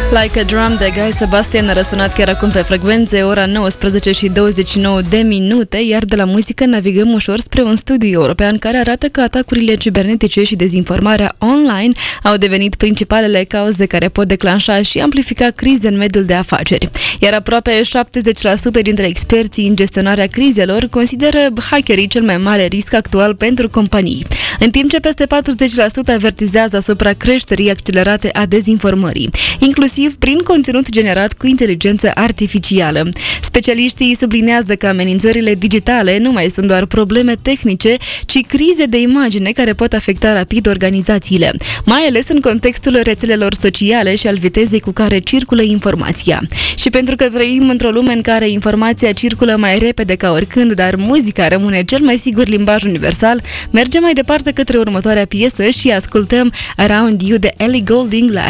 Like a Drum de Guy Sebastian a răsunat chiar acum pe frecvențe, ora 19 și 29 de minute, iar de la muzică navigăm ușor spre un studiu european care arată că atacurile cibernetice și dezinformarea online au devenit principalele cauze care pot declanșa și amplifica crize în mediul de afaceri. Iar aproape 70% dintre experții în gestionarea crizelor consideră hackerii cel mai mare risc actual pentru companii, în timp ce peste 40% avertizează asupra creșterii accelerate a dezinformării, inclusiv prin conținut generat cu inteligență artificială. Specialiștii sublinează că amenințările digitale nu mai sunt doar probleme tehnice, ci crize de imagine care pot afecta rapid organizațiile, mai ales în contextul rețelelor sociale și al vitezei cu care circulă informația. Și pentru că trăim într-o lume în care informația circulă mai repede ca oricând, dar muzica rămâne cel mai sigur limbaj universal, mergem mai departe către următoarea piesă și ascultăm Around You de Ellie Goulding la